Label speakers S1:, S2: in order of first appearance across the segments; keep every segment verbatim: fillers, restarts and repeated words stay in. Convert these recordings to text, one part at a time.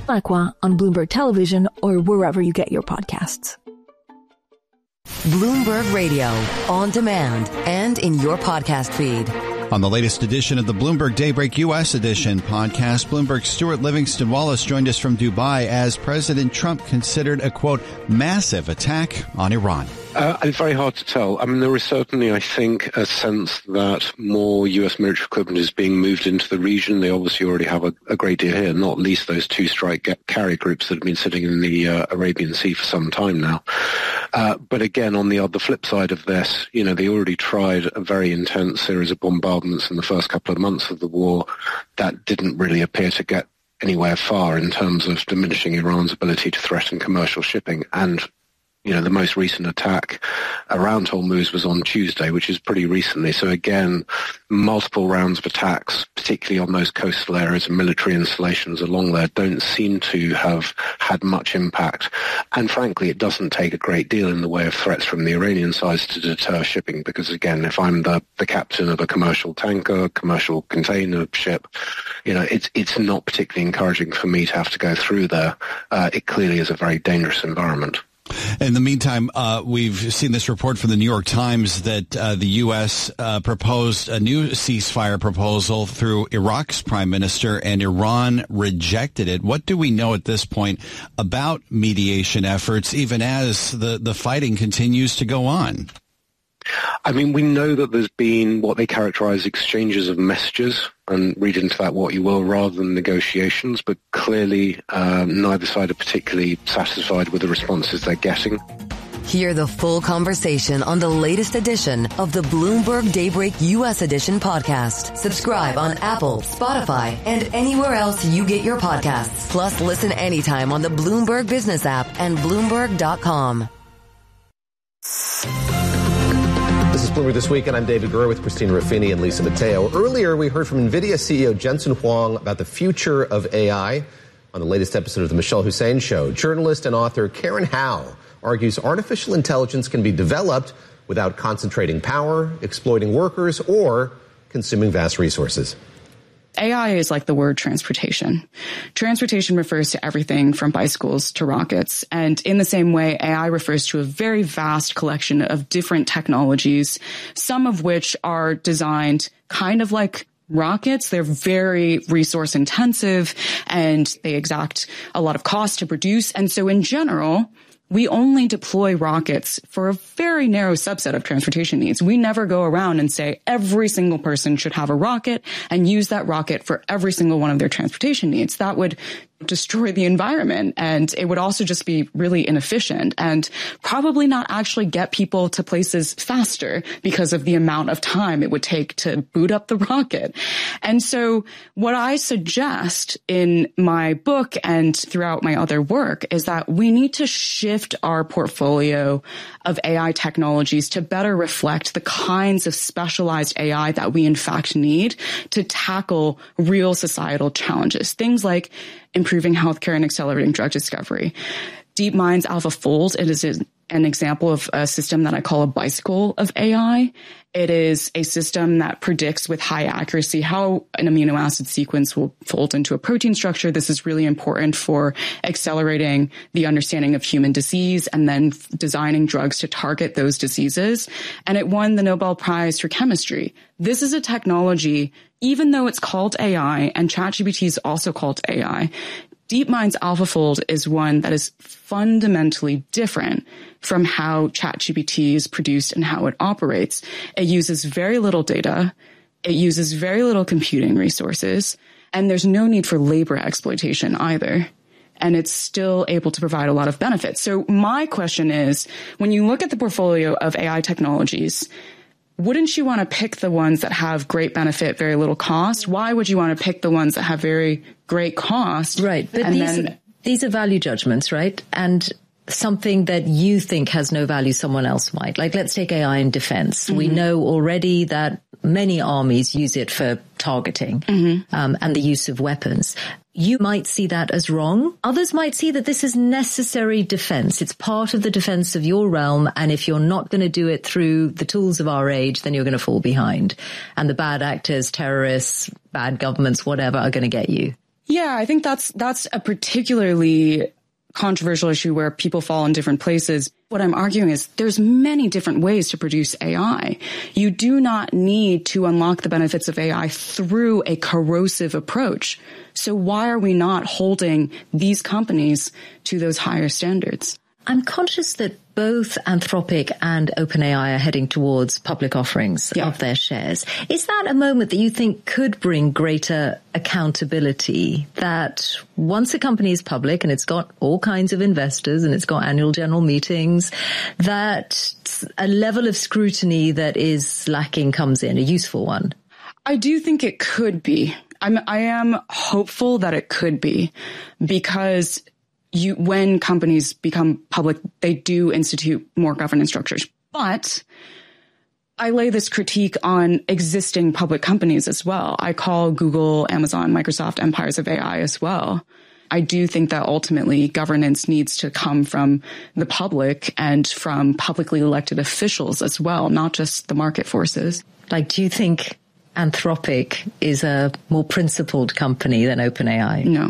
S1: Aqua on Bloomberg Television or wherever you get your podcasts.
S2: Bloomberg Radio, on demand and in your podcast feed.
S3: On the latest edition of the Bloomberg Daybreak U S Edition podcast, Bloomberg's Stuart Livingston Wallace joined us from Dubai as President Trump considered a, quote, massive attack on Iran.
S4: Uh, it's very hard to tell. I mean, there is certainly, I think, a sense that more U S military equipment is being moved into the region. They obviously already have a, a great deal here, not least those two strike carrier groups that have been sitting in the uh, Arabian Sea for some time now. Uh, but again, on the other flip side of this, you know, they already tried a very intense series of bombardments in the first couple of months of the war that didn't really appear to get anywhere far in terms of diminishing Iran's ability to threaten commercial shipping. And you know, the most recent attack around Hormuz was on Tuesday, which is pretty recently. So again, multiple rounds of attacks, particularly on those coastal areas and military installations along there, don't seem to have had much impact. And frankly, it doesn't take a great deal in the way of threats from the Iranian side to deter shipping. Because again, if I'm the, the captain of a commercial tanker, commercial container ship, you know, it's, it's not particularly encouraging for me to have to go through there. Uh, it clearly is a very dangerous environment.
S3: In the meantime, uh, we've seen this report from the New York Times that uh, the U S uh, proposed a new ceasefire proposal through Iraq's prime minister, and Iran rejected it. What do we know at this point about mediation efforts, even as the, the fighting continues to go on?
S4: I mean, we know that there's been what they characterize exchanges of messages, and read into that what you will, rather than negotiations, but clearly um, neither side are particularly satisfied with the responses they're getting.
S2: Hear the full conversation on the latest edition of the Bloomberg Daybreak U S Edition podcast. Subscribe on Apple, Spotify, and anywhere else you get your podcasts. Plus, listen anytime on the Bloomberg Business app and Bloomberg dot com.
S5: This is Bloomberg This Week, and I'm David Gura with Christina Ruffini and Lisa Mateo. Earlier, we heard from NVIDIA C E O Jensen Huang about the future of A I. On the latest episode of The Michelle Hussein Show, journalist and author Karen Howe argues artificial intelligence can be developed without concentrating power, exploiting workers, or consuming vast resources.
S6: A I is like the word transportation. Transportation refers to everything from bicycles to rockets. And in the same way, A I refers to a very vast collection of different technologies, some of which are designed kind of like rockets. They're very resource intensive and they exact a lot of cost to produce. And so in general, we only deploy rockets for a very narrow subset of transportation needs. We never go around and say every single person should have a rocket and use that rocket for every single one of their transportation needs. That would destroy the environment, and it would also just be really inefficient and probably not actually get people to places faster because of the amount of time it would take to boot up the rocket. And so what I suggest in my book and throughout my other work is that we need to shift our portfolio of A I technologies to better reflect the kinds of specialized A I that we in fact need to tackle real societal challenges. Things like improving healthcare and accelerating drug discovery. DeepMind's AlphaFold, it is an example of a system that I call a bicycle of A I. It is a system that predicts with high accuracy how an amino acid sequence will fold into a protein structure. This is really important for accelerating the understanding of human disease and then designing drugs to target those diseases. And it won the Nobel Prize for chemistry. This is a technology, even though it's called A I and ChatGPT is also called A I, DeepMind's AlphaFold is one that is fundamentally different from how ChatGPT is produced and how it operates. It uses very little data. It uses very little computing resources, and there's no need for labor exploitation either. And it's still able to provide a lot of benefits. So my question is, when you look at the portfolio of A I technologies, wouldn't you want to pick the ones that have great benefit, very little cost? Why would you want to pick the ones that have very great cost?
S7: Right. But
S6: and
S7: these,
S6: then,
S7: these are value judgments, right? And something that you think has no value, someone else might. Like, let's take A I in defense. Mm-hmm. We know already that many armies use it for targeting, mm-hmm. um, and the use of weapons. You might see that as wrong. Others might see that this is necessary defense. It's part of the defense of your realm. And if you're not going to do it through the tools of our age, then you're going to fall behind. And the bad actors, terrorists, bad governments, whatever, are going to get you.
S6: Yeah, I think that's that's a particularly controversial issue where people fall in different places. What I'm arguing is there's many different ways to produce A I. You do not need to unlock the benefits of A I through a corrosive approach. So why are we not holding these companies to those higher standards?
S7: I'm conscious that both Anthropic and OpenAI are heading towards public offerings yeah. of their shares. Is that a moment that you think could bring greater accountability, that once a company is public and it's got all kinds of investors and it's got annual general meetings, that a level of scrutiny that is lacking comes in, a useful one?
S6: I do think it could be. I'm, I am hopeful that it could be, because You, when companies become public, they do institute more governance structures. But I lay this critique on existing public companies as well. I call Google, Amazon, Microsoft empires of A I as well. I do think that ultimately governance needs to come from the public and from publicly elected officials as well, not just the market forces.
S7: Like, do you think Anthropic is a more principled company than OpenAI?
S6: No.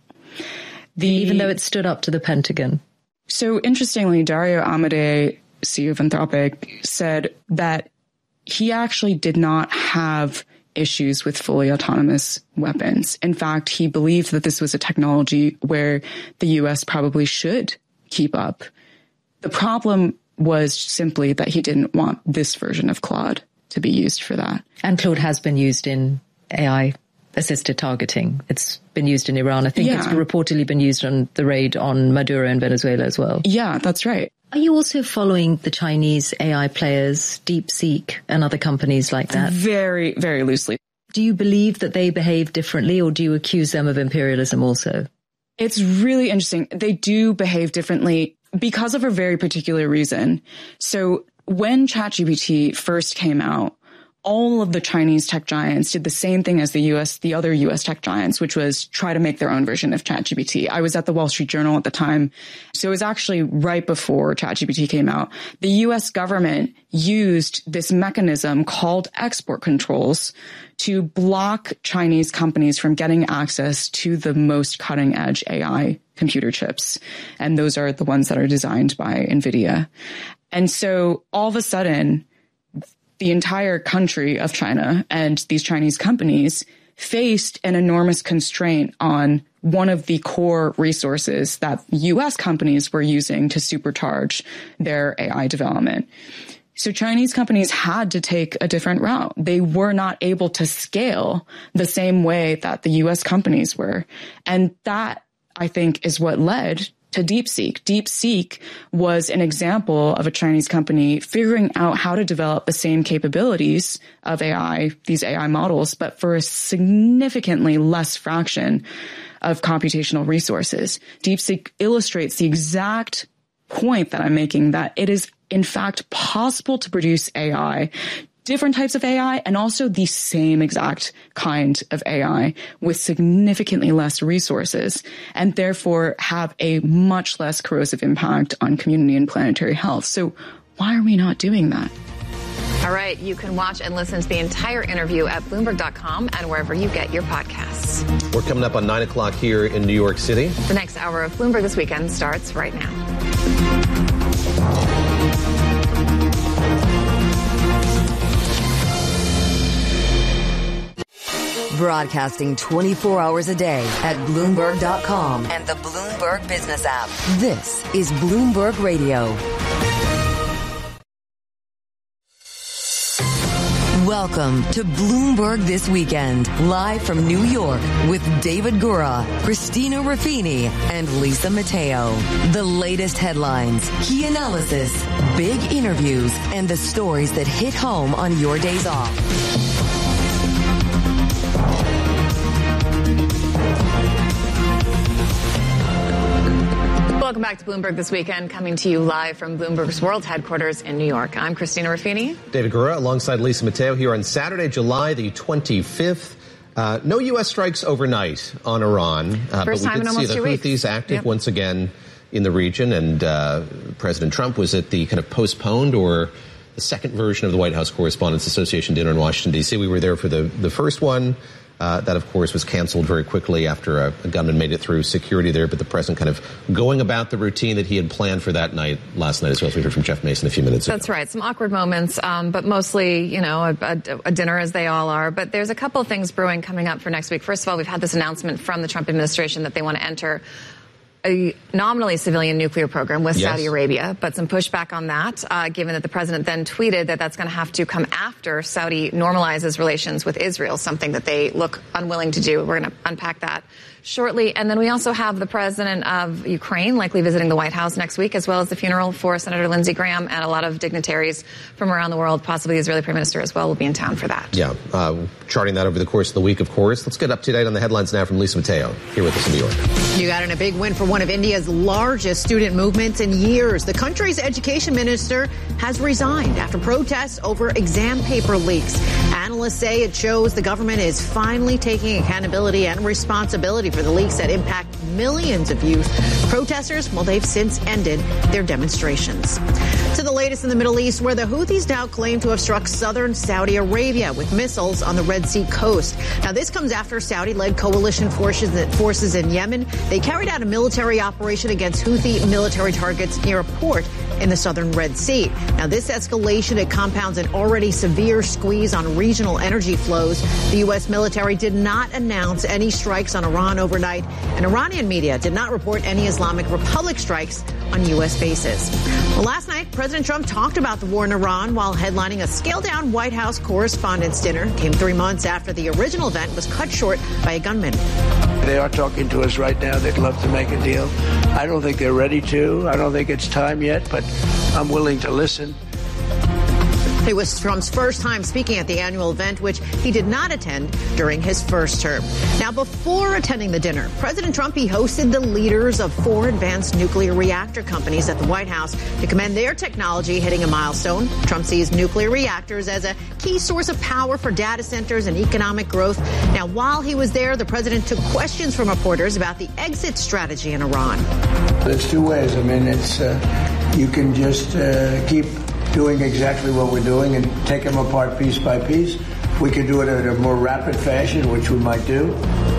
S6: The,
S7: Even though it stood up to the Pentagon.
S6: So interestingly, Dario Amodei, C E O of Anthropic, said that he actually did not have issues with fully autonomous weapons. In fact, he believed that this was a technology where the U S probably should keep up. The problem was simply that he didn't want this version of Claude to be used for that.
S7: And Claude has been used in A I assisted targeting. It's been used in Iran. I think
S6: yeah.
S7: it's reportedly been used on the raid on Maduro in Venezuela as well.
S6: Yeah, that's right.
S7: Are you also following the Chinese A I players, DeepSeek and other companies like that?
S6: Very, very loosely.
S7: Do you believe that they behave differently, or do you accuse them of imperialism also?
S6: It's really interesting. They do behave differently because of a very particular reason. So when ChatGPT first came out, all of the Chinese tech giants did the same thing as the U S, the other U S tech giants, which was try to make their own version of ChatGPT. I was at the Wall Street Journal at the time. So it was actually right before ChatGPT came out. The U S government used this mechanism called export controls to block Chinese companies from getting access to the most cutting edge A I computer chips. And those are the ones that are designed by NVIDIA. And so all of a sudden, the entire country of China and these Chinese companies faced an enormous constraint on one of the core resources that U S companies were using to supercharge their A I development. So Chinese companies had to take a different route. They were not able to scale the same way that the U S companies were. And that, I think, is what led to DeepSeek. DeepSeek was an example of a Chinese company figuring out how to develop the same capabilities of A I, these A I models, but for a significantly less fraction of computational resources. DeepSeek illustrates the exact point that I'm making, that it is in fact possible to produce A I, different types of A I, and also the same exact kind of A I with significantly less resources, and therefore have a much less corrosive impact on community and planetary health. So why are we not doing that?
S8: All right. You can watch and listen to the entire interview at Bloomberg dot com and wherever you get your podcasts.
S5: We're coming up on nine o'clock here in New York City.
S8: The next hour of Bloomberg This Weekend starts right now.
S2: Broadcasting twenty-four hours a day at Bloomberg dot com and the Bloomberg Business app. This is Bloomberg Radio. Welcome to Bloomberg This Weekend, live from New York with David Gura, Christina Ruffini, and Lisa Mateo. The latest headlines, key analysis, big interviews, and the stories that hit home on your days off.
S8: Welcome back to Bloomberg This Weekend, coming to you live from Bloomberg's world headquarters in New York. I'm Christina Ruffini.
S5: David Gura alongside Lisa Mateo here on Saturday, July the twenty-fifth. Uh, no U S strikes overnight on Iran. Uh,
S8: First
S5: but
S8: time
S5: we did
S8: in
S5: see
S8: almost
S5: the
S8: two
S5: Houthis
S8: weeks.
S5: active
S8: Yep.
S5: once again in the region, and uh, President Trump was at the kind of postponed or the second version of the White House Correspondents Association dinner in Washington, D C. We were there for the, the first one. Uh, that, of course, was canceled very quickly after a, a gunman made it through security there. But the president kind of going about the routine that he had planned for that night last night, as well as we heard from Jeff Mason a few minutes ago.
S8: That's right. Some awkward moments, um, but mostly, you know, a, a, a dinner as they all are. But there's a couple of things brewing coming up for next week. First of all, we've had this announcement from the Trump administration that they want to enter a nominally civilian nuclear program with yes. Saudi Arabia, but some pushback on that, uh, given that the president then tweeted that that's going to have to come after Saudi normalizes relations with Israel, something that they look unwilling to do. We're going to unpack that shortly. And then we also have the president of Ukraine likely visiting the White House next week, as well as the funeral for Senator Lindsey Graham, and a lot of dignitaries from around the world, possibly the Israeli Prime Minister as well, will be in town for that.
S5: Yeah, uh, charting that over the course of the week, of course. Let's get up to date on the headlines now from Lisa Mateo, here with us in New York.
S9: You got in a big win for one of India's largest student movements in years. The country's education minister has resigned after protests over exam paper leaks. Analysts say it shows the government is finally taking accountability and responsibility for the leaks that impact millions of youth. Protesters, well, they've since ended their demonstrations. To the latest in the Middle East, where the Houthis now claim to have struck southern Saudi Arabia with missiles on the Red Sea coast. Now, this comes after Saudi-led coalition forces forces in Yemen. They carried out a military operation against Houthi military targets near a port in the southern Red Sea. Now, this escalation, it compounds an already severe squeeze on regional energy flows. The U S military did not announce any strikes on Iran overnight, and Iranian media did not report any Islamic Republic strikes on U S bases. Well, last night, President Trump talked about the war in Iran while headlining a scaled-down White House Correspondents' Dinner. Came three months after the original event was cut short by a gunman.
S10: They are talking to us right now. They'd love to make a deal. I don't think they're ready to. I don't think it's time yet, but I'm willing to listen.
S9: It was Trump's first time speaking at the annual event, which he did not attend during his first term. Now, before attending the dinner, President Trump, he hosted the leaders of four advanced nuclear reactor companies at the White House to commend their technology hitting a milestone. Trump sees nuclear reactors as a key source of power for data centers and economic growth. Now, while he was there, the president took questions from reporters about the exit strategy in Iran.
S10: There's two ways. I mean, it's uh, you can just uh, keep doing exactly what we're doing and take them apart piece by piece. We can do it in a more rapid fashion, which we might do,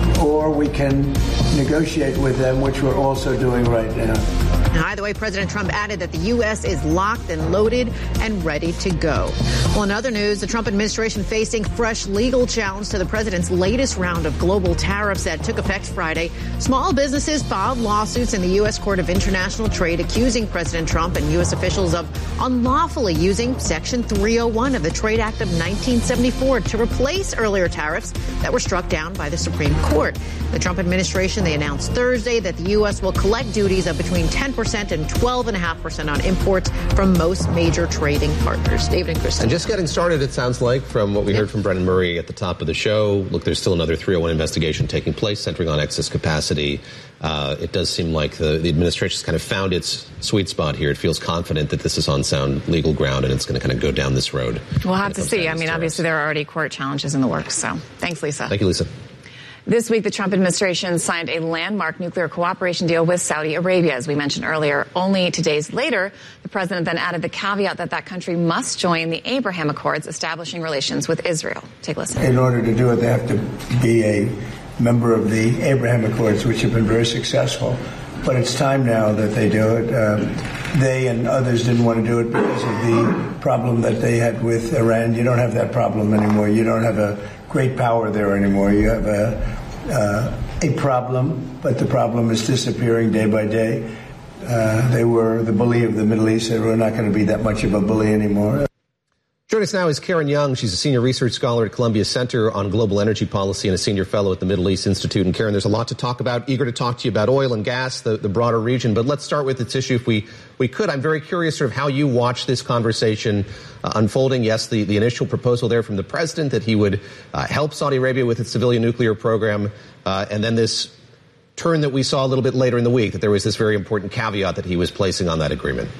S10: or we can negotiate with them, which we're also doing right now.
S9: Now, either way, President Trump added that the U S is locked and loaded and ready to go. Well, in other news, the Trump administration facing fresh legal challenge to the president's latest round of global tariffs that took effect Friday. Small businesses filed lawsuits in the U S Court of International Trade accusing President Trump and U S officials of unlawfully using Section three oh one of the Trade Act of nineteen seventy-four to replace earlier tariffs that were struck down by the Supreme Court. The Trump administration, they announced Thursday that the U S will collect duties of between ten percent and twelve point five percent on imports from most major trading partners. David and Kristen.
S5: And just getting started, it sounds like, from what we heard from Brennan Murray at the top of the show. Look, there's still another three oh one investigation taking place centering on excess capacity. Uh, it does seem like the, the administration's kind of found its sweet spot here. It feels confident that this is on sound legal ground and it's going to kind of go down this road.
S8: We'll have to see. I mean, obviously there are already court challenges in the works. So thanks, Lisa.
S5: Thank you, Lisa.
S8: This week, the Trump administration signed a landmark nuclear cooperation deal with Saudi Arabia, as we mentioned earlier. Only two days later, the president then added the caveat that that country must join the Abraham Accords, establishing relations with Israel. Take a listen.
S10: In order to do it, they have to be a member of the Abraham Accords, which have been very successful. But it's time now that they do it. Um, they and others didn't want to do it because of the problem that they had with Iran. You don't have that problem anymore. You don't have a great power there anymore. You have a uh, a problem, but the problem is disappearing day by day. Uh, they were the bully of the Middle East. They were not going to be that much of a bully anymore.
S5: Joining us now is Karen Young. She's a senior research scholar at Columbia Center on Global Energy Policy and a senior fellow at the Middle East Institute. And Karen, there's a lot to talk about. Eager to talk to you about oil and gas, the, the broader region. But let's start with this issue if we, we could. I'm very curious sort of how you watch this conversation uh, unfolding. Yes, the, the initial proposal there from the president that he would uh, help Saudi Arabia with its civilian nuclear program. Uh, and then this turn that we saw a little bit later in the week, that there was this very important caveat that he was placing on that agreement.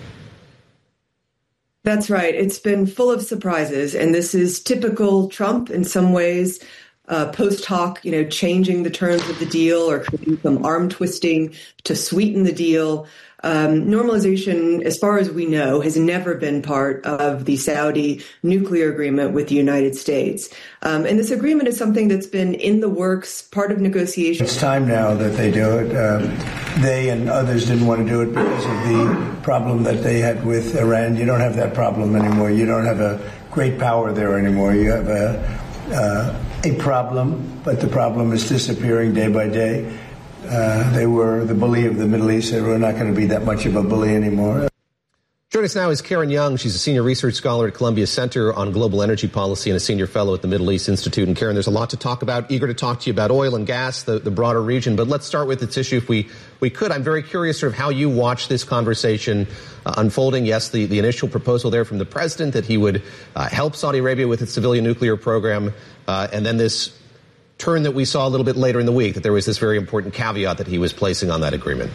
S11: That's right. It's been full of surprises, and this is typical Trump in some ways. uh, post hoc, you know, changing the terms of the deal or creating some arm twisting to sweeten the deal. Um, normalization, as far as we know, has never been part of the Saudi nuclear agreement with the United States. Um, and this agreement is something that's been in the works, part of negotiations.
S10: It's time now that they do it. Um, they and others didn't want to do it because of the problem that they had with Iran. You don't have that problem anymore. You don't have a great power there anymore. You have a, uh, a problem, but the problem is disappearing day by day. Uh, they were the bully of the Middle East. They were not going to be that much of a bully anymore.
S5: Joining us now is Karen Young. She's a senior research scholar at Columbia Center on Global Energy Policy and a senior fellow at the Middle East Institute. And Karen, there's a lot to talk about. Eager to talk to you about oil and gas, the, the broader region. But let's start with this issue if we, we could. I'm very curious sort of how you watch this conversation uh, unfolding. Yes, the, the initial proposal there from the president that he would uh, help Saudi Arabia with its civilian nuclear program. Uh, and then this turn that we saw a little bit later in the week, that there was this very important caveat that he was placing on that agreement.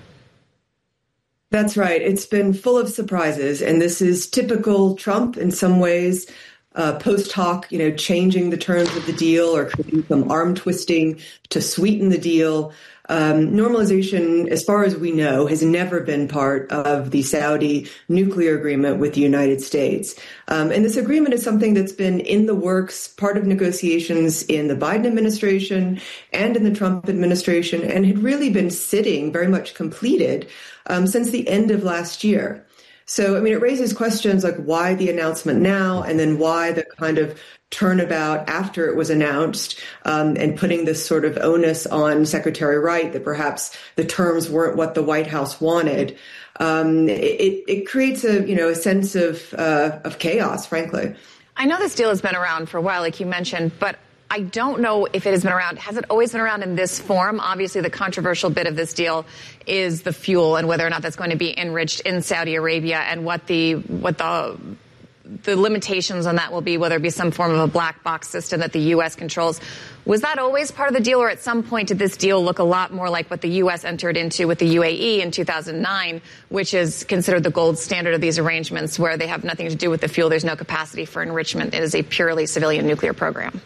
S11: That's right. It's been full of surprises, and this is typical Trump in some ways. Uh, post hoc, you know, changing the terms of the deal or creating some arm twisting to sweeten the deal. Um, normalization, as far as we know, has never been part of the Saudi nuclear agreement with the United States. Um, and this agreement is something that's been in the works, part of negotiations in the Biden administration and in the Trump administration, and had really been sitting very much completed um, since the end of last year. So, I mean, it raises questions like why the announcement now, and then why the kind of turnabout after it was announced, um, and putting this sort of onus on Secretary Wright that perhaps the terms weren't what the White House wanted. Um, it, it creates a, you know, a sense of uh, of chaos, frankly.
S8: I know this deal has been around for a while, like you mentioned, but I don't know if it has been around. Has it always been around in this form? Obviously, the controversial bit of this deal is the fuel and whether or not that's going to be enriched in Saudi Arabia, and what the what the the limitations on that will be, whether it be some form of a black box system that the U S controls. Was that always part of the deal, or at some point did this deal look a lot more like what the U S entered into with the U A E in two thousand nine, which is considered the gold standard of these arrangements, where they have nothing to do with the fuel, there's no capacity for enrichment, it is a purely civilian nuclear program?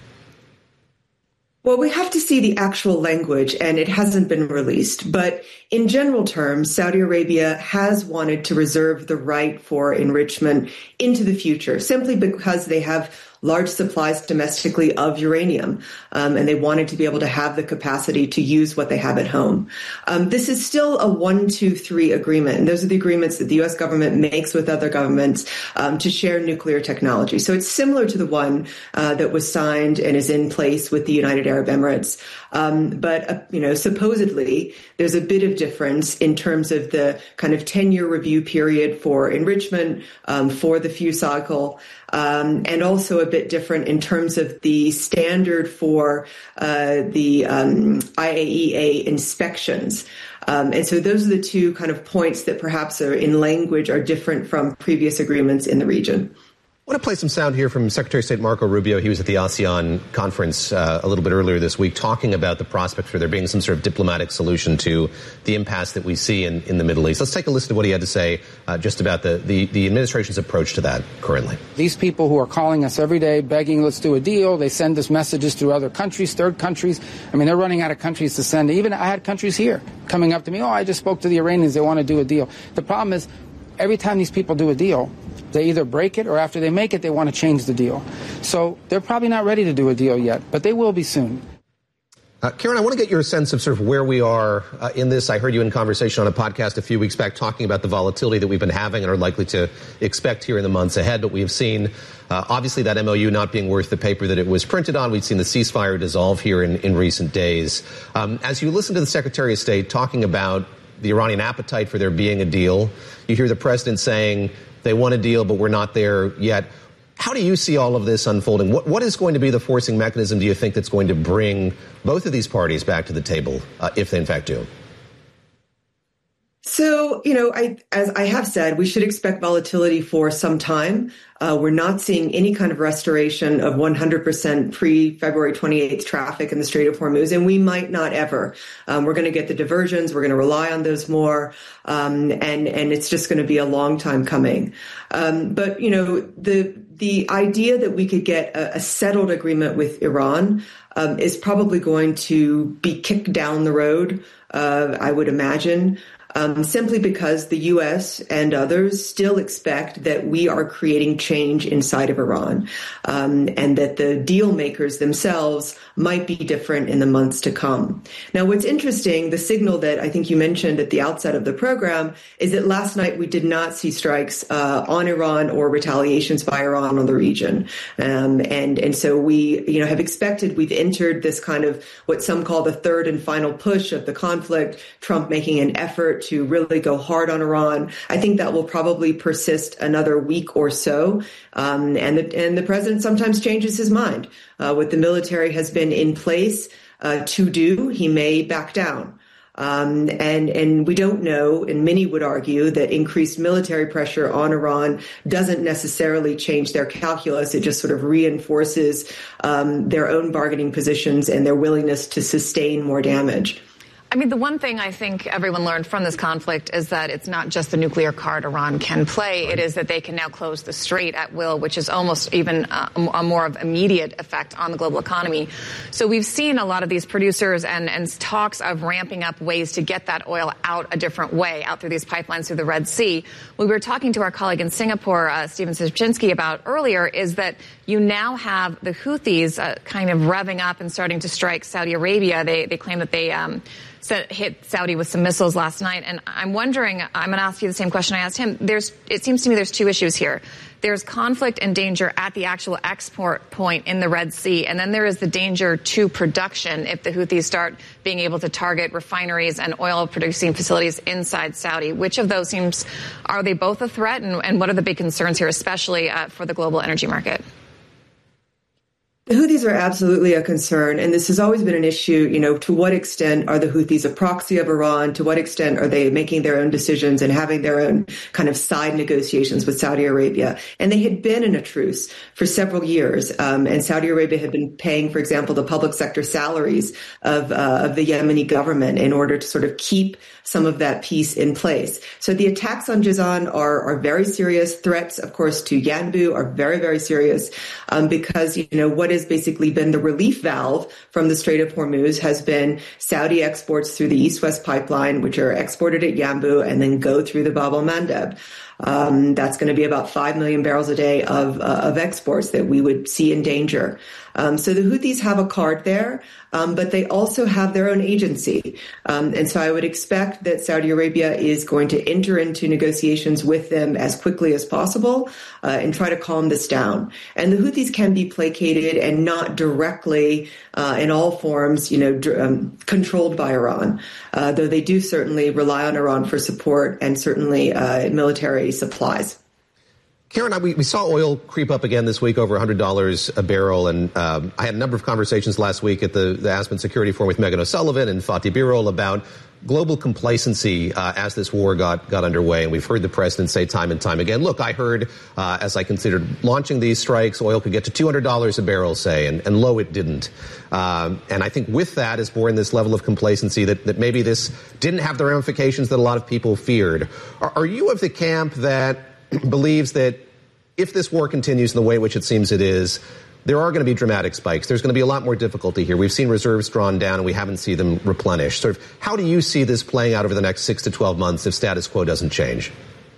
S11: Well, we have to see the actual language, and it hasn't been released. But in general terms, Saudi Arabia has wanted to reserve the right for enrichment into the future, simply because they have large supplies domestically of uranium, um, and they wanted to be able to have the capacity to use what they have at home. Um, this is still a one, two, three agreement, and those are the agreements that the U S government makes with other governments um, to share nuclear technology. So it's similar to the one uh, that was signed and is in place with the United Arab Emirates. Um, but, uh, you know, supposedly there's a bit of difference in terms of the kind of ten-year review period for enrichment, um, for the fuel cycle, um, and also a bit different in terms of the standard for uh, the um, I A E A inspections. Um, and so those are the two kind of points that perhaps are in language are different from previous agreements in the region.
S5: I want to play some sound here from Secretary of State Marco Rubio. He was at the ASEAN conference uh, a little bit earlier this week talking about the prospect for there being some sort of diplomatic solution to the impasse that we see in, in the Middle East. Let's take a listen to what he had to say uh, just about the, the, the administration's approach to that currently.
S12: These people who are calling us every day begging, let's do a deal. They send us messages to other countries, third countries. I mean, they're running out of countries to send. Even I had countries here coming up to me. Oh, I just spoke to the Iranians. They want to do a deal. The problem is every time these people do a deal, they either break it, or after they make it, they want to change the deal. So they're probably not ready to do a deal yet, but they will be soon.
S5: Uh, Karen, I want to get your sense of sort of where we are uh, in this. I heard you in conversation on a podcast a few weeks back talking about the volatility that we've been having and are likely to expect here in the months ahead. But we've seen, uh, obviously, that M O U not being worth the paper that it was printed on. We've seen the ceasefire dissolve here in, in recent days. Um, as you listen to the Secretary of State talking about the Iranian appetite for there being a deal, you hear the president saying they want a deal, but we're not there yet. How do you see all of this unfolding? What, what is going to be the forcing mechanism, do you think, that's going to bring both of these parties back to the table, uh, if they in fact do?
S11: So, you know, I, as I have said, we should expect volatility for some time. Uh, we're not seeing any kind of restoration of one hundred percent pre-February twenty-eighth traffic in the Strait of Hormuz, and we might not ever. Um, we're going to get the diversions. We're going to rely on those more, um, and and it's just going to be a long time coming. Um, but, you know, the the idea that we could get a, a settled agreement with Iran um, is probably going to be kicked down the road, uh, I would imagine. Um, simply because the U S and others still expect that we are creating change inside of Iran, um, and that the deal makers themselves might be different in the months to come. Now, what's interesting, the signal that I think you mentioned at the outset of the program, is that last night we did not see strikes uh, on Iran or retaliations by Iran on the region. Um, and, and so we, you know, have expected, we've entered this kind of what some call the third and final push of the conflict, Trump making an effort to really go hard on Iran. I think that will probably persist another week or so. Um, and, the, and the president sometimes changes his mind. Uh, what the military has been in place uh, to do, he may back down. Um, and, and we don't know, and many would argue that increased military pressure on Iran doesn't necessarily change their calculus. It just sort of reinforces um, their own bargaining positions and their willingness to sustain more damage.
S8: I mean, the one thing I think everyone learned from this conflict is that it's not just the nuclear card Iran can play. It is that they can now close the strait at will, which is almost even a, a more of immediate effect on the global economy. So we've seen a lot of these producers and, and talks of ramping up ways to get that oil out a different way, out through these pipelines through the Red Sea. What we were talking to our colleague in Singapore, uh, Stephen Szybczynski, about earlier is that you now have the Houthis uh, kind of revving up and starting to strike Saudi Arabia. They, they claim that they um, hit Saudi with some missiles last night. And I'm wondering, I'm going to ask you the same question I asked him. There's, it seems to me there's two issues here. There's conflict and danger at the actual export point in the Red Sea. And then there is the danger to production if the Houthis start being able to target refineries and oil producing facilities inside Saudi. Which of those seems, are they both a threat? And, and what are the big concerns here, especially uh, for the global energy market?
S11: The Houthis are absolutely a concern, and this has always been an issue. You know, to what extent are the Houthis a proxy of Iran? To what extent are they making their own decisions and having their own kind of side negotiations with Saudi Arabia? And they had been in a truce for several years, um, and Saudi Arabia had been paying, for example, the public sector salaries of, uh, of the Yemeni government in order to sort of keep some of that peace in place. So the attacks on Jazan are, are very serious. Threats, of course, to Yanbu are very, very serious, um, because, you know, what is basically been the relief valve from the Strait of Hormuz has been Saudi exports through the East-West pipeline, which are exported at Yanbu and then go through the Bab el-Mandeb. Um, that's going to be about five million barrels a day of, uh, of exports that we would see in danger. Um, so the Houthis have a card there, um, but they also have their own agency. Um, and so I would expect that Saudi Arabia is going to enter into negotiations with them as quickly as possible uh, and try to calm this down. And the Houthis can be placated and not directly uh, in all forms, you know, dr- um, controlled by Iran, uh, though they do certainly rely on Iran for support and certainly uh, military supplies.
S5: Karen, we, we saw oil creep up again this week, over one hundred dollars a barrel. And um, I had a number of conversations last week at the, the Aspen Security Forum with Megan O'Sullivan and Fatih Birol about global complacency uh, as this war got, got underway. And we've heard the president say time and time again, look, I heard uh, as I considered launching these strikes, oil could get to two hundred dollars a barrel, say, and, and lo, it didn't. Um, and I think with that is born this level of complacency that, that maybe this didn't have the ramifications that a lot of people feared. Are, are you of the camp that believes that if this war continues in the way in which it seems it is, there are going to be dramatic spikes. There's going to be a lot more difficulty here. We've seen reserves drawn down and we haven't seen them replenished. Sort of, how do you see this playing out over the next six to twelve months if status quo doesn't change?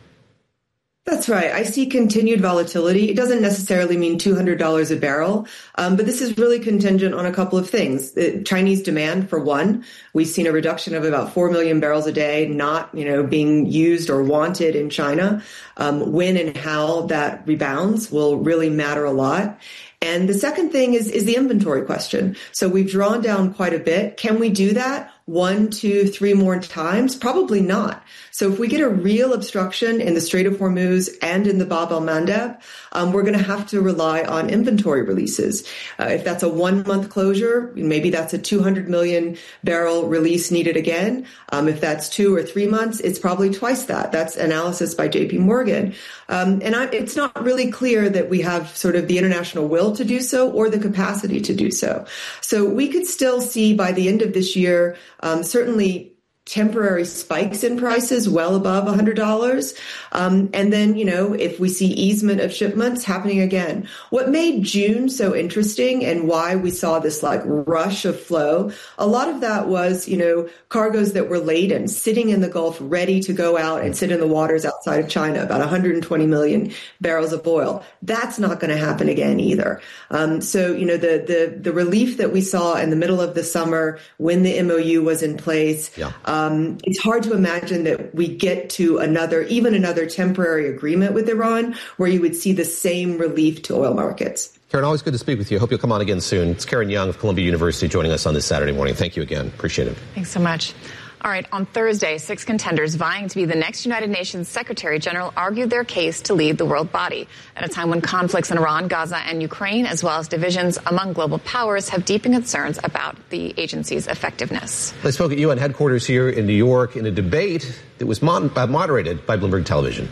S11: That's right. I see continued volatility. It doesn't necessarily mean two hundred dollars a barrel, um, but this is really contingent on a couple of things. The Chinese demand, for one. We've seen a reduction of about four million barrels a day not, you know, being used or wanted in China. Um, when and how that rebounds will really matter a lot. And the second thing is, is the inventory question. So we've drawn down quite a bit. Can we do that one, two, three more times? Probably not. So if we get a real obstruction in the Strait of Hormuz and in the Bab el-Mandeb, um, we're going to have to rely on inventory releases. Uh, if that's a one-month closure, maybe that's a two hundred million barrel release needed again. Um, if that's two or three months, it's probably twice that. That's analysis by J P Morgan. Um, and I, it's not really clear that we have sort of the international will to do so or the capacity to do so. So we could still see by the end of this year, um, certainly temporary spikes in prices well above one hundred dollars. Um, and then, you know, if we see easement of shipments happening again. What made June so interesting and why we saw this like rush of flow, a lot of that was, you know, cargoes that were laden, sitting in the Gulf, ready to go out and sit in the waters outside of China, about one hundred twenty million barrels of oil. That's not going to happen again either. Um, so, you know, the, the, the relief that we saw in the middle of the summer when the M O U was in place, yeah. Um, it's hard to imagine that we get to another, even another temporary agreement with Iran where you would see the same relief to oil markets.
S5: Karen, always good to speak with you. I hope you'll come on again soon. It's Karen Young of Columbia University joining us on this Saturday morning. Thank you again. Appreciate it.
S8: Thanks so much. All right, on Thursday, six contenders vying to be the next United Nations Secretary General argued their case to lead the world body at a time when conflicts in Iran, Gaza, and Ukraine, as well as divisions among global powers, have deepened concerns about the agency's effectiveness.
S5: They spoke at U N headquarters here in New York in a debate that was mod- uh, moderated by Bloomberg Television.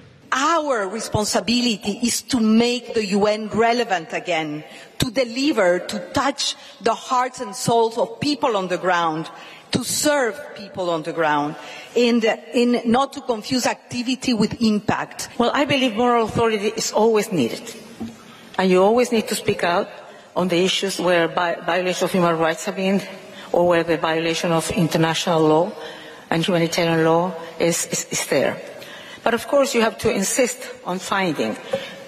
S13: Our responsibility is to make the U N relevant again, to deliver, to touch the hearts and souls of people on the ground, to serve people on the ground, and in not to confuse activity with impact.
S14: Well, I believe moral authority is always needed. And you always need to speak out on the issues where vi- violations of human rights have been, or where the violation of international law and humanitarian law is, is, is there. But of course, you have to insist on finding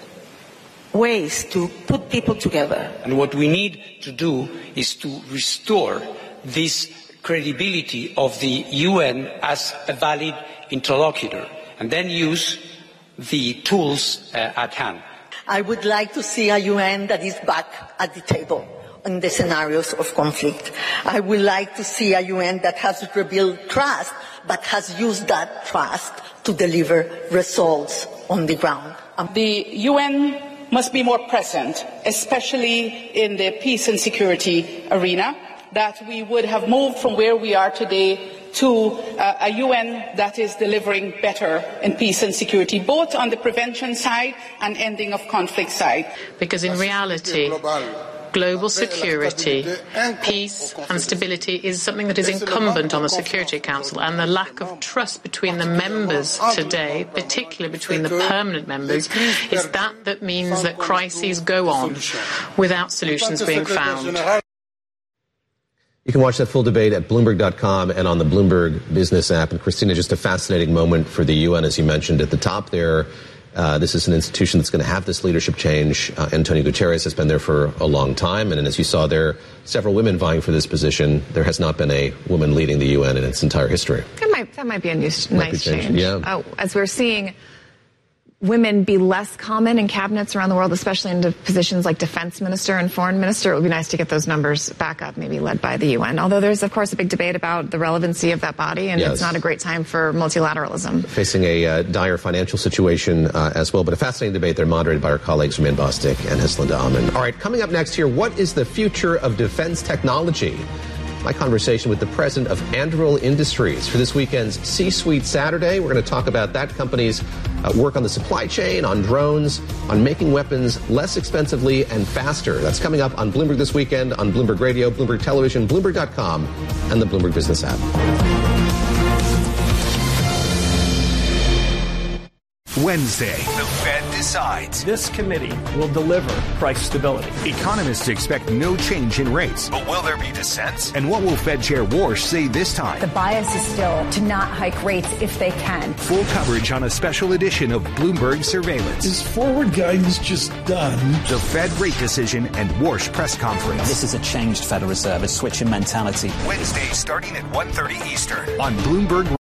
S14: ways to put people together.
S15: And what we need to do is to restore this credibility of the U N as a valid interlocutor, and then use the tools uh, at hand.
S13: I would like to see a U N that is back at the table in the scenarios of conflict. I would like to see a U N that has rebuilt trust, but has used that trust to deliver results on the ground.
S16: Um, the U N must be more present, especially in the peace and security arena, that we would have moved from where we are today to uh, a U N that is delivering better in peace and security, both on the prevention side and ending of conflict side.
S17: Because in reality, global security, peace and stability is something that is incumbent on the Security Council, and the lack of trust between the members today, particularly between the permanent members, is that that means that crises go on without solutions being found.
S5: You can watch that full debate at Bloomberg dot com and on the Bloomberg Business app. And Christina, just a fascinating moment for the U N, as you mentioned at the top there. Uh, this is an institution that's going to have this leadership change. Uh, Antonio Guterres has been there for a long time. And as you saw there, several women vying for this position. There has not been a woman leading the U N in its entire history.
S8: That might, that might be a new,
S5: might
S8: nice
S5: be
S8: change.
S5: Yeah.
S8: Uh, as we're seeing women be less common in cabinets around the world, especially into positions like defense minister and foreign minister, it would be nice to get those numbers back up, maybe led by the U N. Although there's, of course, a big debate about the relevancy of that body, and yes. It's not a great time for multilateralism.
S5: Facing a uh, dire financial situation uh, as well, but a fascinating debate there moderated by our colleagues Romaine Bostick and Hislinda Aman. All right, coming up next here, what is the future of defense technology? My conversation with the president of Anduril Industries for this weekend's C-Suite Saturday. We're going to talk about that company's uh, work on the supply chain, on drones, on making weapons less expensively and faster. That's coming up on Bloomberg This Weekend, on Bloomberg Radio, Bloomberg Television, Bloomberg dot com, and the Bloomberg Business app.
S18: Wednesday, the Fed decides.
S19: This committee will deliver price stability.
S18: Economists expect no change in rates. But will there be dissents? And what will Fed Chair Warsh say this time?
S20: The bias is still to not hike rates if they can.
S18: Full coverage on a special edition of Bloomberg Surveillance.
S21: Is forward guidance just done?
S18: The Fed rate decision and Warsh press conference.
S22: This is a changed Federal Reserve, a switch in mentality.
S18: Wednesday, starting at one thirty Eastern on Bloomberg